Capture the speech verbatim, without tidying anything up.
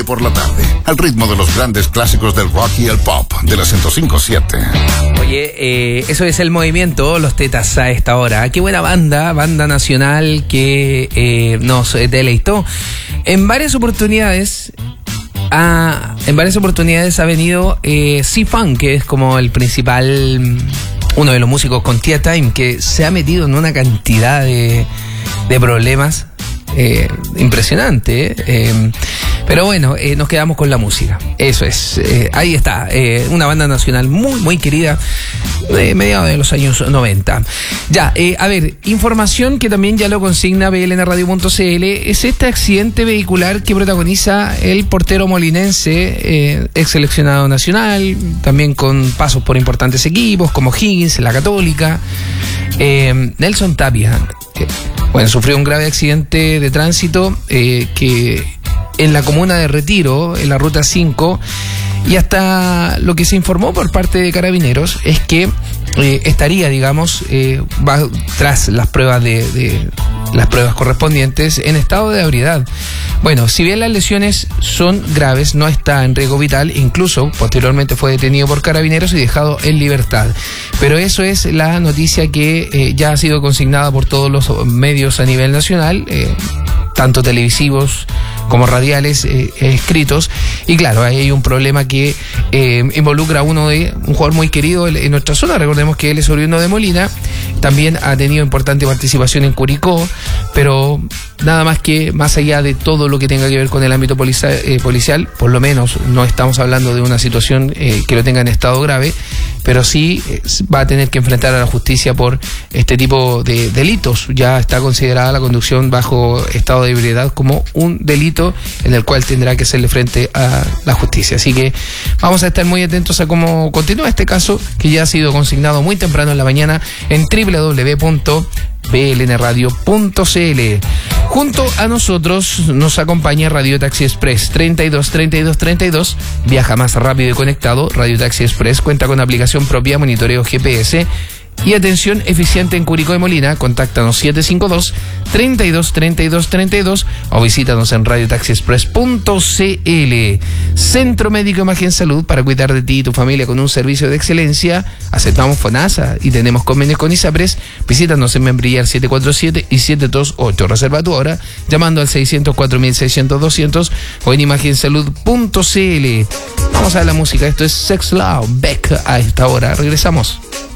nueve por la tarde, al ritmo de los grandes clásicos del rock y el pop de la ciento cinco punto siete. Oye, eh, eso es El Movimiento, Los Tetas a esta hora. Qué buena banda, banda nacional que eh, nos deleitó. En varias oportunidades... Ah, en varias oportunidades ha venido eh, C-Funk, que es como el principal, uno de los músicos con Tia Time, que se ha metido en una cantidad de, de problemas eh, impresionante. Eh. Eh, pero bueno, eh, nos quedamos con la música. Eso es, eh, ahí está, eh, una banda nacional muy, muy querida de mediados de los años noventa. Ya, eh, a ver, información que también ya lo consigna B L N radio punto c l, es este accidente vehicular que protagoniza el portero molinense, eh, ex seleccionado nacional, también con pasos por importantes equipos como Higgins, la Católica, eh, Nelson Tapia. Eh, bueno, sufrió un grave accidente de tránsito eh, que en la comuna de Retiro, en la ruta cinco, y hasta lo que se informó por parte de Carabineros es que eh, estaría, digamos, eh, va, tras las pruebas de, de las pruebas correspondientes, en estado de ebriedad. Bueno, si bien las lesiones son graves, no está en riesgo vital, incluso posteriormente fue detenido por Carabineros y dejado en libertad. Pero eso es la noticia que eh, ya ha sido consignada por todos los medios a nivel nacional, eh, tanto televisivos como radiales, eh, escritos, y claro, ahí hay un problema que eh, involucra a uno de un jugador muy querido en nuestra zona. Recordemos que él es oriundo de Molina, también ha tenido importante participación en Curicó, pero nada más que más allá de todo lo que tenga que ver con el ámbito policia, eh, policial, por lo menos no estamos hablando de una situación eh, que lo tenga en estado grave, pero sí eh, va a tener que enfrentar a la justicia por este tipo de delitos. Ya está considerada la conducción bajo estado de ebriedad como un delito en el cual tendrá que hacerle frente a la justicia. Así que vamos a estar muy atentos a cómo continúa este caso, que ya ha sido consignado muy temprano en la mañana en doble u doble u doble u punto b l n radio punto c l. Junto a nosotros nos acompaña Radio Taxi Express treinta y dos treinta y dos treinta y dos. Viaja más rápido y conectado. Radio Taxi Express cuenta con aplicación propia, monitoreo G P S y atención eficiente en Curicó y Molina. Contáctanos siete cinco dos, treinta y dos treinta y dos treinta y dos o visítanos en radio taxi express punto c l. Centro Médico Imagen Salud, para cuidar de ti y tu familia con un servicio de excelencia. Aceptamos FONASA y tenemos convenios con ISAPRES. Visítanos en Membrillar siete cuatro siete y siete dos ocho. Reserva tu hora llamando al seiscientos cuatro mil seiscientos doscientos o en imagen salud punto c l. Vamos a ver la música. Esto es Sex Love Beck a esta hora. Regresamos.